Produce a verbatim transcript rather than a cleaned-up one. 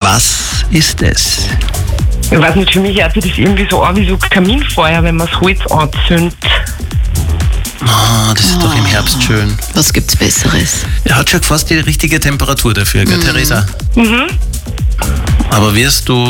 Was ist es? Ich weiß nicht, für mich hört sich das irgendwie so an wie so Kaminfeuer, wenn man das Holz anzündet. Oh, das ist oh. doch im Herbst schön. Was gibt's Besseres? Er hat schon fast die richtige Temperatur dafür, gell, mhm. Theresa? Mhm. Aber wirst du